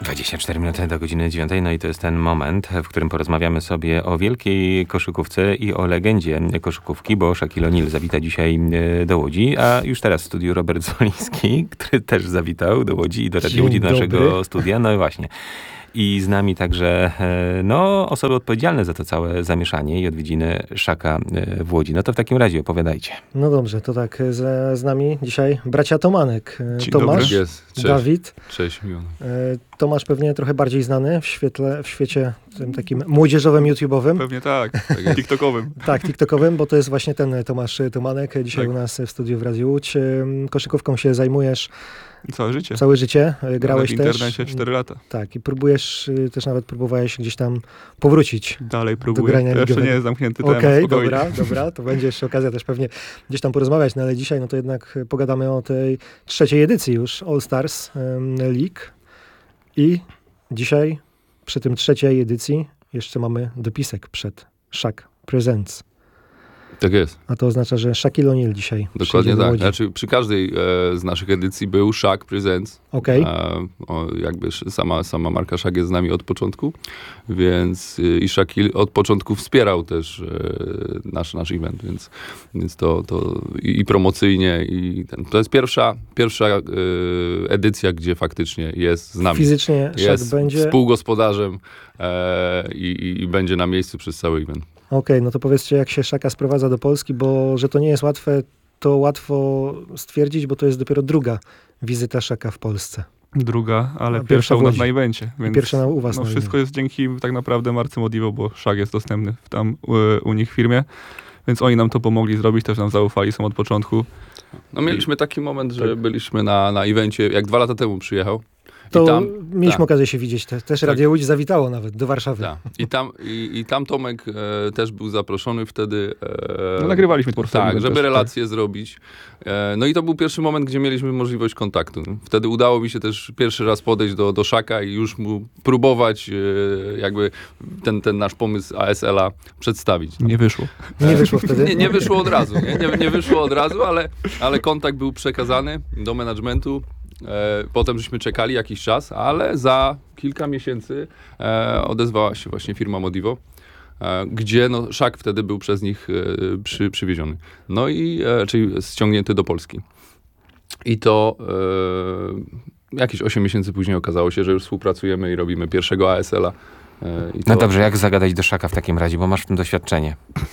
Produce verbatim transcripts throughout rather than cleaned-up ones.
dwadzieścia cztery minuty do godziny dziewiątej, no i to jest ten moment, w którym porozmawiamy sobie o wielkiej koszykówce i o legendzie koszykówki, bo Shaquille O'Neal zawita dzisiaj do Łodzi, a już teraz w studiu Robert Zwoliński, który też zawitał do Łodzi i do Radio Łodzi, do naszego studia. No i właśnie. I z nami także no, osoby odpowiedzialne za to całe zamieszanie i odwiedziny Shaka w Łodzi. No to w takim razie opowiadajcie. No dobrze, to tak, z, z nami dzisiaj bracia Tomanek. Dzień Tomasz, jest. Cześć. Dawid. Cześć, miło. Tomasz pewnie trochę bardziej znany w, świetle, w świecie tym takim młodzieżowym, YouTube'owym. Pewnie tak, tak TikTokowym. Tak, TikTokowym, bo to jest właśnie ten Tomasz Tomanek. Dzisiaj tak. U nas w studiu w Radiu Łódź. Koszykówką się zajmujesz całe życie. Całe życie. Grałeś w też. W internecie cztery lata. Tak, i próbujesz, też nawet próbowałeś gdzieś tam powrócić. Dalej próbuję. Do grania jeszcze nie jest zamknięty temat. Okej, okay, dobra, dobra, to będzie jeszcze okazja też pewnie gdzieś tam porozmawiać, no ale dzisiaj no to jednak pogadamy o tej trzeciej edycji już All Stars League. I dzisiaj przy tym trzeciej edycji jeszcze mamy dopisek przed Shaq Presents. Tak jest. A to oznacza, że Shaquille O'Neal dzisiaj Dokładnie tak. Znaczy, przy każdej e, z naszych edycji był Shaq Presents. Okej. Okay. Jakby sama, sama marka Shaq jest z nami od początku, więc e, i Shaquille od początku wspierał też e, nasz, nasz event, więc, więc to, to i, i promocyjnie i ten. To jest pierwsza, pierwsza e, edycja, gdzie faktycznie jest z nami. Fizycznie Shaq jest będzie współgospodarzem e, i, i będzie na miejscu przez cały event. Okej, okay, no to powiedzcie, jak się Shaka sprowadza do Polski, bo że to nie jest łatwe, to łatwo stwierdzić, bo to jest dopiero druga wizyta Shaka w Polsce. Druga, ale pierwsza, pierwsza u nas na evencie. Więc pierwsza na, u was no, na wszystko jest dzięki tak naprawdę marce Modivo, bo Shaq jest dostępny tam u, u nich w firmie, więc oni nam to pomogli zrobić, też nam zaufali, są od początku. No mieliśmy taki moment, że tak. byliśmy na, na evencie, jak dwa lata temu przyjechał. To tam, mieliśmy ta. okazję się widzieć. Te, też Radio Łódź zawitało nawet do Warszawy. Ta. I, tam, i, I tam Tomek e, też był zaproszony wtedy. E, no, nagrywaliśmy po prostu. Tak, żeby też, relacje tak. zrobić. E, no i to był pierwszy moment, gdzie mieliśmy możliwość kontaktu. Wtedy udało mi się też pierwszy raz podejść do, do Shaka i już mu próbować e, jakby ten, ten nasz pomysł A S L-a przedstawić. Nie wyszło. Nie wyszło wtedy? Nie, nie wyszło od razu. Nie, nie, nie wyszło od razu, ale, ale kontakt był przekazany do managementu. E, potem żeśmy czekali jakiś czas, ale za kilka miesięcy e, odezwała się właśnie firma Modivo, e, gdzie no, Shaq wtedy był przez nich e, przy, przywieziony. No i, e, czyli ściągnięty do Polski. I to e, jakieś osiem miesięcy później okazało się, że już współpracujemy i robimy pierwszego A S L-a. E, i to... No dobrze, jak zagadać do Shaka w takim razie, bo masz w tym doświadczenie.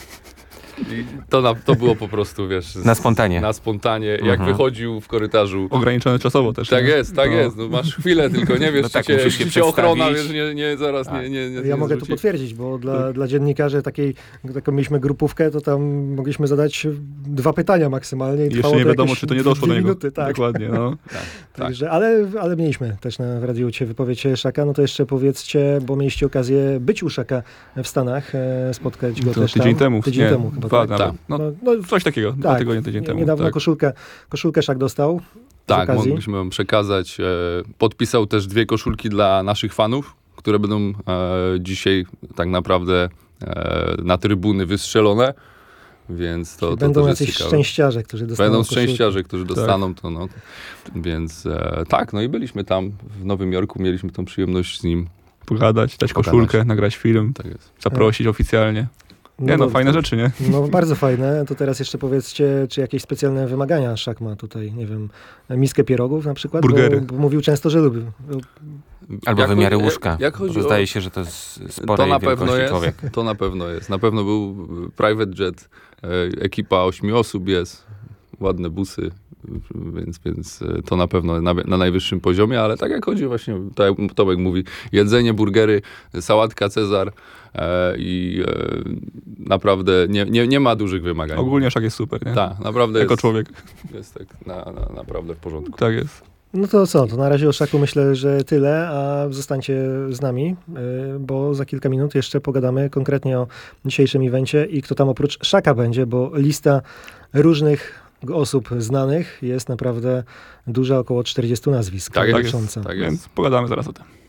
I to, na, to było po prostu, wiesz... Z, na spontanie. Na spontanie, jak mhm. wychodził w korytarzu. Ograniczone czasowo też. Tak nie? jest, tak no. jest. No, masz chwilę tylko, nie wiesz, no tak, czy cię, cię ochrona, wiesz, nie, nie zaraz tak. nie, nie, nie Ja nie mogę zwróci. to potwierdzić, bo dla, tak. dla dziennikarzy takiej, taką mieliśmy grupówkę, to tam mogliśmy zadać dwa pytania maksymalnie. I jeszcze to nie wiadomo, czy to nie doszło do niego. Minuty, tak. Dokładnie, no. tak, Także, ale, ale mieliśmy też na w Radiu Cię wypowiedź Shaka, no to jeszcze powiedzcie, bo mieliście okazję być u Shaka w Stanach, spotkać go to też tydzień tam. temu. Tydzień nie, temu chyba, dwa, tak? tak. No, no, coś takiego, tak, dwa tygodnie, tydzień temu. Niedawno tak. koszulkę, koszulkę Shaq dostał. Tak, mogliśmy wam przekazać. E, podpisał też dwie koszulki dla naszych fanów, które będą e, dzisiaj tak naprawdę e, na trybuny wystrzelone. Więc to, to będą też jacyś jest ciekawe. szczęściarze, którzy dostaną Będą koszulkę. szczęściarze, którzy dostaną tak. to. No. Więc e, tak, no i byliśmy tam w Nowym Jorku, mieliśmy tą przyjemność z nim pogadać, dać pogadać. koszulkę, nagrać film, tak jest. zaprosić oficjalnie. No, nie no, no fajne to, rzeczy, nie? No bardzo fajne. To teraz jeszcze powiedzcie, czy jakieś specjalne wymagania Shaq ma tutaj, nie wiem, miskę pierogów na przykład? Burgery. Bo, bo mówił często, że lubi. Albo jak, wymiary łóżka. Jak, jak chodzi Zdaje o... się, że to jest sporej to na wielkości pewno jest, człowiek. To na pewno jest. Na pewno był private jet, e, ekipa ośmiu osób jest, ładne busy, więc, więc to na pewno na, na najwyższym poziomie, ale tak jak chodzi właśnie, tak jak Tomek mówi, jedzenie, burgery, sałatka Cezar e, i e, naprawdę nie, nie, nie ma dużych wymagań. Ogólnie Shaq jest super, nie? Tak, naprawdę jako jest, człowiek. Jest tak na, na, naprawdę w porządku. Tak jest. No to co, to na razie o Shaqu myślę, że tyle, a zostańcie z nami, bo za kilka minut jeszcze pogadamy konkretnie o dzisiejszym evencie i kto tam oprócz Shaka będzie, bo lista różnych osób znanych jest naprawdę duża, około czterdziestu nazwisk. Tak jest, tak jest. Więc pogadamy zaraz o tym.